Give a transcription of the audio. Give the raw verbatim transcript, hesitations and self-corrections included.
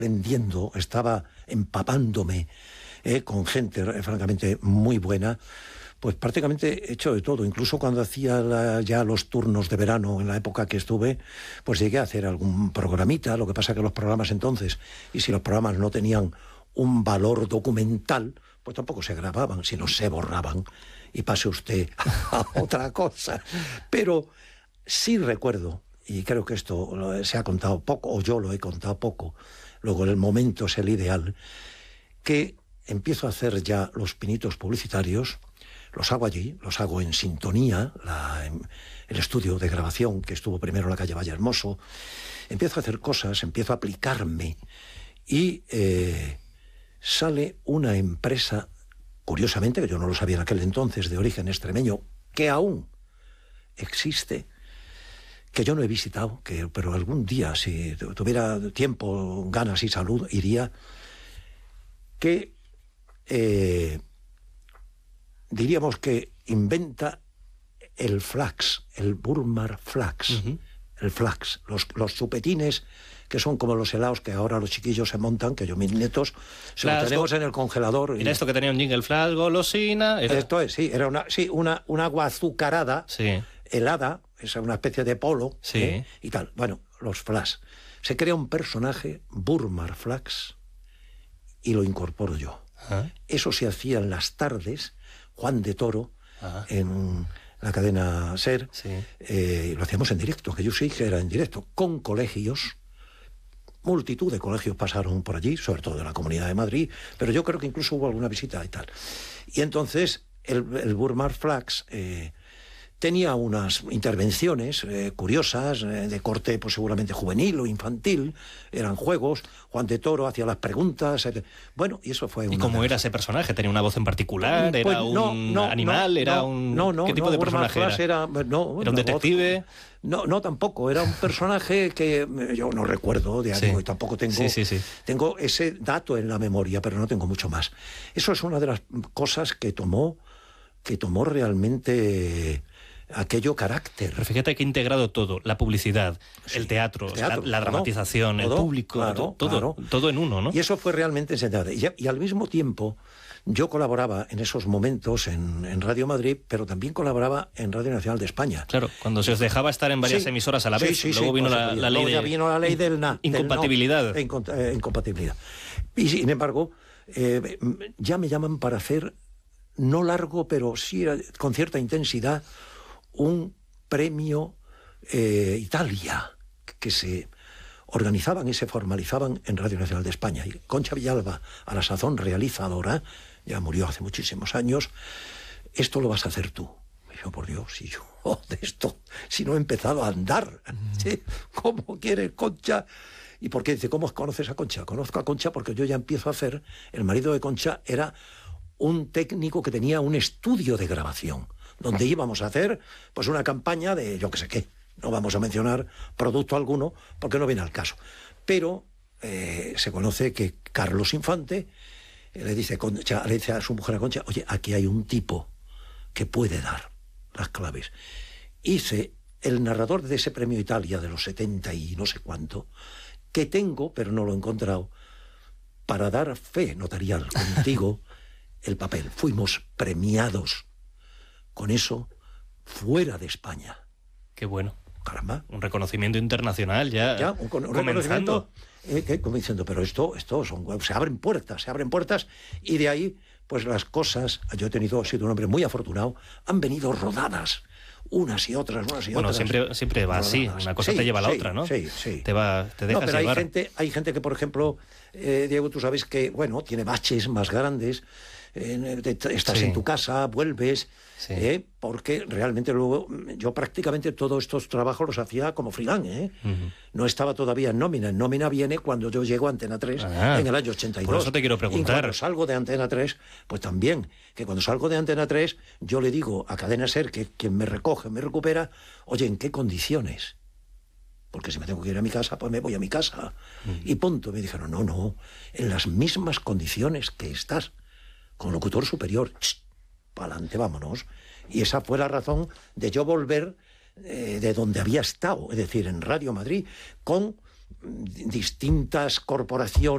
aprendiendo, estaba empapándome eh, con gente eh, francamente muy buena, pues prácticamente he hecho de todo. Incluso cuando hacía la, ya los turnos de verano, en la época que estuve, pues llegué a hacer algún programita. Lo que pasa que los programas entonces, y si los programas no tenían un valor documental, pues tampoco se grababan, sino se borraban. Y pase usted a otra cosa. Pero sí recuerdo, y creo que esto se ha contado poco, o yo lo he contado poco, luego el momento es el ideal, que empiezo a hacer ya los pinitos publicitarios. Los hago allí, los hago en Sintonía, la, en, el estudio de grabación que estuvo primero en la calle Valle Hermoso. Empiezo a hacer cosas, empiezo a aplicarme y eh, sale una empresa, curiosamente, que yo no lo sabía en aquel entonces, de origen extremeño, que aún existe, que yo no he visitado, que, pero algún día, si tuviera tiempo, ganas y salud, iría, que... Eh, diríamos que inventa el flax, el Burmar flax, uh-huh. el flax, los, los chupetines que son como los helados que ahora los chiquillos se montan, que yo mis nietos se los tenemos en el congelador. Mira y... esto que tenía un jingle flash, golosina... Era... Esto es, sí, era una, sí, una, una agua azucarada, sí. helada, es una especie de polo, sí. ¿eh? y tal. Bueno, los flash. Se crea un personaje, Burmar flax, y lo incorporo yo. ¿Ah? Eso se hacía en las tardes, Juan de Toro, Ajá. en la cadena SER, sí. eh, lo hacíamos en directo, que yo sí que era en directo, con colegios, multitud de colegios pasaron por allí, sobre todo de la Comunidad de Madrid, pero yo creo que incluso hubo alguna visita y tal. Y entonces el, el Burmar flax eh, tenía unas intervenciones eh, curiosas, eh, de corte pues seguramente juvenil o infantil, eran juegos, Juan de Toro hacía las preguntas, eh, bueno, y eso fue... ¿Y cómo era ese personaje? ¿Tenía una voz en particular? Pues, ¿Era no, un no, animal? No, ¿Era no, un... No, no, ¿Qué tipo no, de personaje era? Era, no, ¿Era un detective? Voz, no, no, tampoco, era un personaje que yo no recuerdo de algo sí. y tampoco tengo, sí, sí, sí. tengo ese dato en la memoria, pero no tengo mucho más. Eso es una de las cosas que tomó, que tomó realmente... aquello carácter. Pero fíjate que ha integrado todo, la publicidad, sí, el teatro, el teatro la, la dramatización, todo, el público, claro, todo, claro. todo en uno, ¿no? Y eso fue realmente enseñable. Y, y al mismo tiempo, yo colaboraba en esos momentos en, en Radio Madrid, pero también colaboraba en Radio Nacional de España. Claro, cuando se os dejaba estar en varias sí, emisoras a la vez, sí, sí, luego sí, vino la, la ley luego ya de... vino la ley del na, incompatibilidad. Del no, eh, incompatibilidad. Y sin embargo, eh, ya me llaman para hacer, no largo, pero sí con cierta intensidad, un premio eh, Italia, que se organizaban y se formalizaban en Radio Nacional de España. Y Concha Villalba, a la sazón realizadora, ya murió hace muchísimos años, esto lo vas a hacer tú. Y yo, por Dios, si yo oh, de esto, si no he empezado a andar, ¿sí? ¿Cómo quieres, Concha? ¿Y por qué? Dice, ¿cómo conoces a Concha? Conozco a Concha porque yo ya empiezo a hacer, el marido de Concha era un técnico que tenía un estudio de grabación, donde íbamos a hacer pues una campaña de yo qué sé qué. No vamos a mencionar producto alguno porque no viene al caso. Pero eh, se conoce que Carlos Infante eh, le, dice, Concha, le dice a su mujer a Concha, oye, aquí hay un tipo que puede dar las claves. Hice el narrador de ese premio Italia de los setenta y no sé cuánto, que tengo, pero no lo he encontrado, para dar fe notarial contigo el papel. Fuimos premiados con eso, fuera de España. Qué bueno. Caramba. Un reconocimiento internacional ya. Ya, un, un reconocimiento. Eh, que, como diciendo, pero esto, esto son, se abren puertas, se abren puertas, y de ahí, pues las cosas, yo he tenido, he sido un hombre muy afortunado, han venido rodadas, unas y otras, unas y bueno, otras. Bueno, siempre, siempre va así, una cosa sí, te lleva a la sí, otra, ¿no? Sí, sí. Te va, te dejas no, pero llevar. hay gente, hay gente que, por ejemplo, eh, Diego, tú sabes que, bueno, tiene baches más grandes. Eh, estás sí. en tu casa, vuelves, sí. eh, porque realmente luego yo prácticamente todos estos trabajos los hacía como freelance, ¿eh? Uh-huh. No estaba todavía en nómina. En nómina viene cuando yo llego a Antena tres ah, en el año ochenta y dos. Por eso te quiero preguntar. Y cuando salgo de Antena tres, pues también, que cuando salgo de Antena tres, yo le digo a Cadena SER, que quien me recoge, me recupera, oye, ¿en qué condiciones? Porque si me tengo que ir a mi casa, pues me voy a mi casa. Uh-huh. Y punto. Me dijeron, no, no, en las mismas condiciones que estás. Con locutor superior, para adelante, vámonos. Y esa fue la razón de yo volver eh, de donde había estado, es decir, en Radio Madrid, con distintas corporaciones.